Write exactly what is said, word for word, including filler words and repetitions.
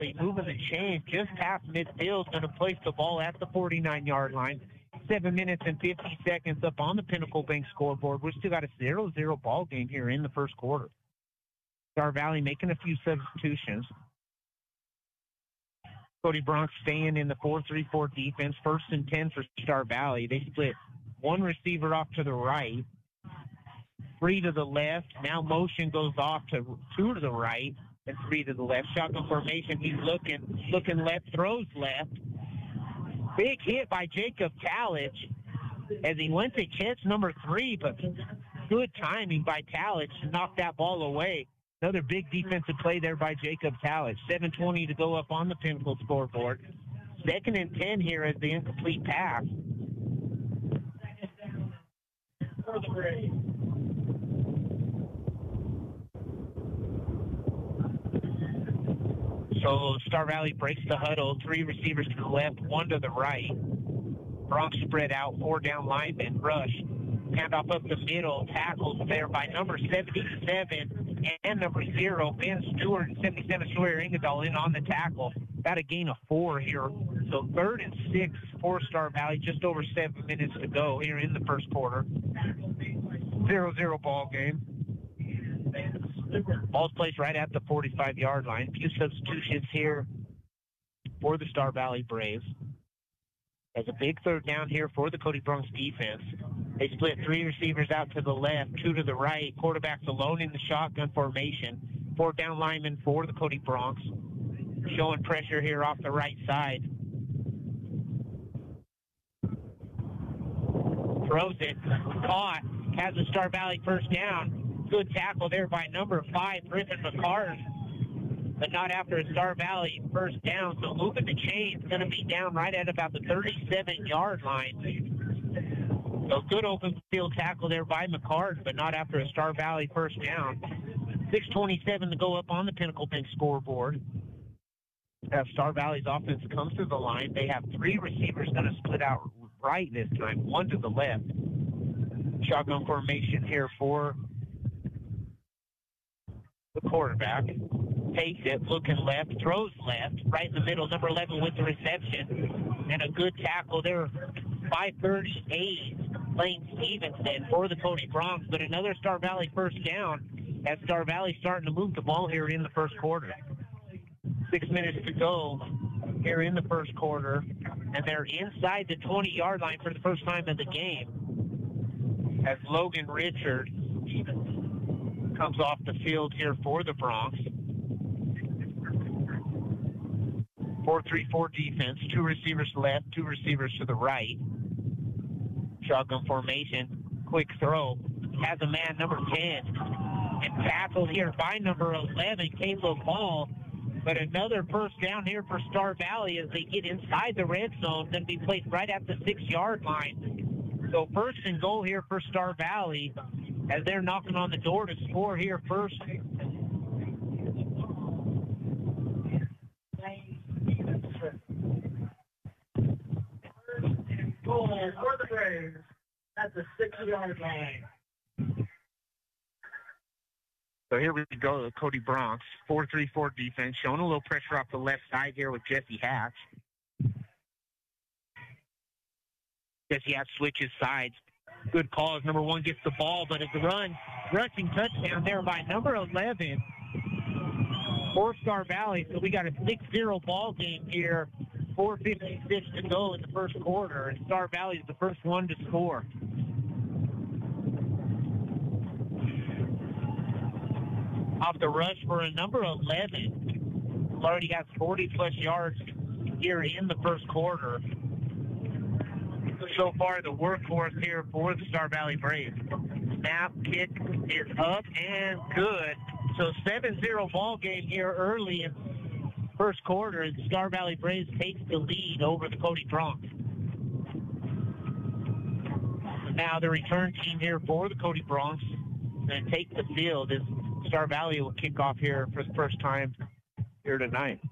moving the chain just past midfield, going to place the ball at the forty-nine-yard line. Seven minutes and fifty seconds up on the Pinnacle Bank scoreboard. We've still got a zero zero ball game here in the first quarter. Star Valley making a few substitutions. Cody Bronx staying in the four three four defense. First and ten for Star Valley. They split one receiver off to the right, three to the left. Now motion goes off to two to the right and three to the left. Shotgun formation. He's looking, looking left, throws left. Big hit by Jacob Talich as he went to catch number three, but good timing by Talich to knock that ball away. Another big defensive play there by Jacob Talich. seven twenty to go up on the Pinnacle scoreboard. Second and ten here as the incomplete pass. For the Braves. So Star Valley breaks the huddle. Three receivers to the left, one to the right. Bronx spread out, four down linemen, rush. Handoff up the middle, tackles there by number seventy-seven and number zero, Ben Stewart, and seventy-seven Sawyer Ingadall in on the tackle. Got a gain of four here. So third and six for Star Valley, just over seven minutes to go here in the first quarter. zero zero ball game. Ball's placed right at the forty-five-yard line. A few substitutions here for the Star Valley Braves. As a big third down here for the Cody Bronx defense. They split three receivers out to the left, two to the right. Quarterback's alone in the shotgun formation. Four down linemen for the Cody Bronx. Showing pressure here off the right side. Throws it. Caught. Has the Star Valley first down. Good tackle there by number five, Griffin McCart. But not after a Star Valley first down. So moving the chain is going to be down right at about the thirty-seven-yard line. So good open field tackle there by McCart, but not after a Star Valley first down. six twenty-seven to go up on the Pinnacle Bank scoreboard. As Star Valley's offense comes to the line, they have three receivers going to split out right this time, one to the left. Shotgun formation here for the quarterback. Takes it, looking left, throws left, right in the middle, number eleven with the reception. And a good tackle there by thirty-eight, Lane Stevenson for the Cody Bronx. But another Star Valley first down as Star Valley starting to move the ball here in the first quarter. Six minutes to go here in the first quarter. And they're inside the twenty-yard line for the first time of the game as Logan Richard comes off the field here for the Bronx. four three four defense, two receivers left, two receivers to the right. Shotgun formation, quick throw. Has a man, number ten. And tackled here by number eleven, Caleb Ball. But another first down here for Star Valley as they get inside the red zone, then be placed right at the six-yard line. So first and goal here for Star Valley as they're knocking on the door to score here first. Goal for the Braves at the six-yard line. So here we go, Cody Bronx, four three four defense, showing a little pressure off the left side here with Jesse Hatch. Jesse Hatch switches sides. Good call as number one gets the ball, but it's a run, rushing touchdown there by number eleven for Star Valley. So we got a six zero ball game here, four fifty-six to go in the first quarter, and Star Valley is the first one to score. Off the rush for a number eleven. Already got forty-plus yards here in the first quarter. So far, the workhorse here for the Star Valley Braves. Snap, kick is up and good. So seven zero ball game here early in first quarter. The Star Valley Braves takes the lead over the Cody Bronx. Now the return team here for the Cody Bronx and take the field as Star Valley will kick off here for the first time here tonight.